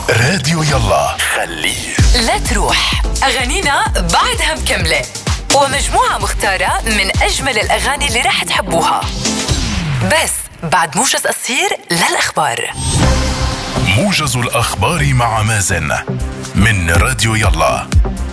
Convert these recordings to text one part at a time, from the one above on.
راديو يلا خليه لا تروح، أغانينا بعدها مكملة، ومجموعة مختارة من أجمل الأغاني اللي راح تحبوها، بس بعد موجز قصير للأخبار. موجز الأخبار مع مازن من راديو يلا.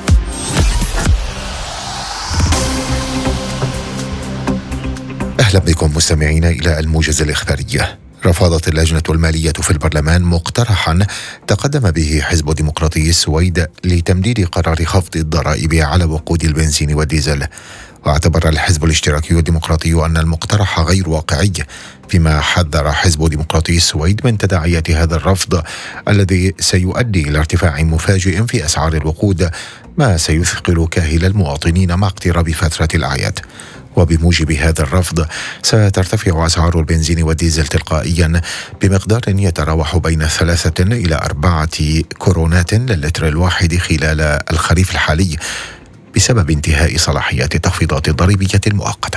أهلا بكم مستمعين إلى الموجز الإخباري. رفضت اللجنة المالية في البرلمان مقترحا تقدم به حزب ديمقراطي السويد لتمديد قرار خفض الضرائب على وقود البنزين والديزل. واعتبر الحزب الاشتراكي الديمقراطي أن المقترح غير واقعي، فيما حذر حزب ديمقراطي السويد من تداعيات هذا الرفض الذي سيؤدي إلى ارتفاع مفاجئ في أسعار الوقود، ما سيثقل كاهل المواطنين مع اقتراب فترة الأعياد. وبموجب هذا الرفض سترتفع أسعار البنزين والديزل تلقائيا بمقدار يتراوح بين 3 إلى 4 كورونات للتر الواحد خلال الخريف الحالي، بسبب انتهاء صلاحيات التخفيضات الضريبية المؤقتة.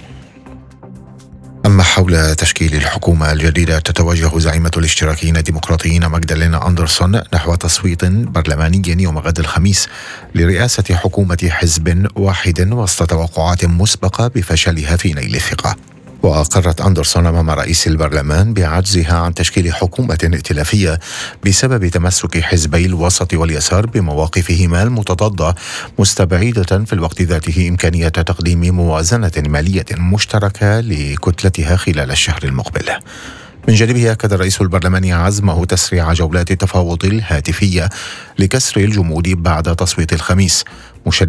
أما حول تشكيل الحكومة الجديدة، تتوجه زعيمة الاشتراكيين الديمقراطيين ماغدالينا أندرسون نحو تصويت برلماني يوم غد الخميس لرئاسة حكومة حزب واحد وسط توقعات مسبقة بفشلها في نيل الثقة. وأقرت أندرسون أمام رئيس البرلمان بعجزها عن تشكيل حكومة ائتلافية بسبب تمسك حزبي الوسط واليسار بمواقفهما المتضادة، مستبعدة في الوقت ذاته إمكانية تقديم موازنة مالية مشتركة لكتلتها خلال الشهر المقبل. من جانبه أكد رئيس البرلمان عزمه تسريع جولات التفاوض الهاتفية لكسر الجمود بعد تصويت الخميس،